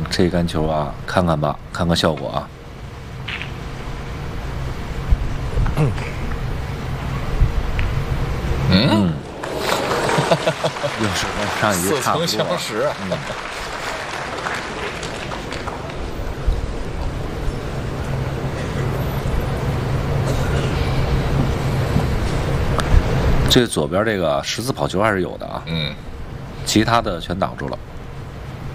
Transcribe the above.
这杆球啊，看看吧，看看效果啊。又是跟上一个差不多。 似曾相识。 这左边这个十字跑球还是有的啊，其他的全挡住了。